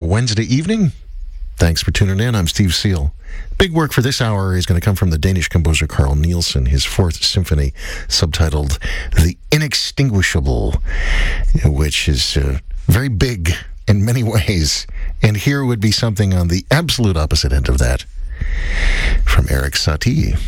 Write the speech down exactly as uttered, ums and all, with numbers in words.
Wednesday evening. Thanks for tuning in. I'm Steve Seal. Big work for this hour is going to come from the Danish composer Carl Nielsen, his Fourth Symphony, subtitled The Inextinguishable, which is uh, very big in many ways. And here would be something on the absolute opposite end of that from Erik Satie.